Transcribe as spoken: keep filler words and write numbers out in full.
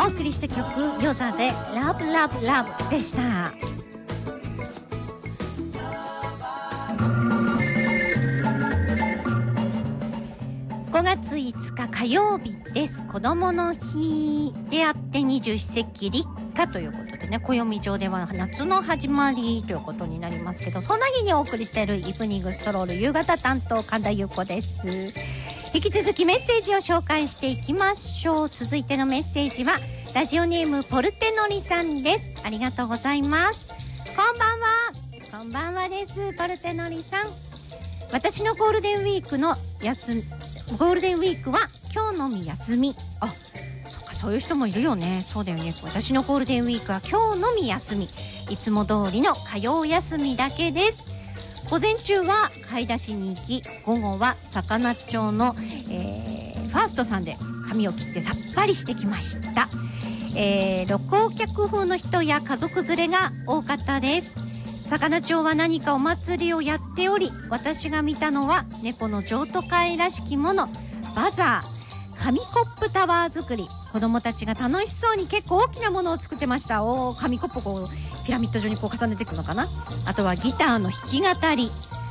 お送りした曲、ヨザでラブラブラブでした。ごがついつか火曜日です。子供の日であって二十四節気立夏ということでね、暦上では夏の始まりということになりますけど、そんな日にお送りしているイブニングストロール夕方担当神田優子です。引き続きメッセージを紹介していきましょう。続いてのメッセージはラジオネームポルテノリさんです。ありがとうございます。こんばんは。こんばんはです。ポルテノリさん、私のゴールデンウィークの休みゴールデンウィークは今日のみ休み。あ、そっか、そういう人もいるよね。そうだよね。私のゴールデンウィークは今日のみ休み。いつも通りの火曜休みだけです。午前中は買い出しに行き、午後は魚町の、えー、ファーストさんで髪を切ってさっぱりしてきました。えー、旅行客風の人や家族連れが多かったです。魚町は何かお祭りをやっており、私が見たのは猫の譲渡会らしきもの、バザー、紙コップタワー作り。子供たちが楽しそうに結構大きなものを作ってました。おー、紙コップをこうピラミッド状にこう重ねていくのかな。あとはギターの弾き語り、